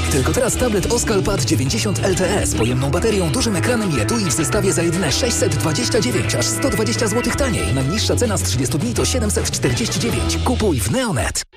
Tylko teraz tablet Oskal Pad 90 LTE z pojemną baterią, dużym ekranem i etui w zestawie za jedyne 629, aż 120 zł taniej. Najniższa cena z 30 dni to 749. Kupuj w Neonet.